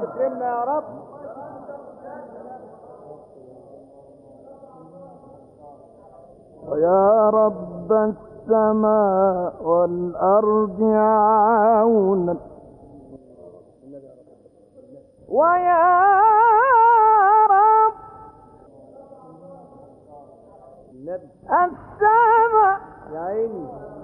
تكرمنا يا رب. ويا رب السماء والأرض عونا، ويا رب النبي السماء يا عيني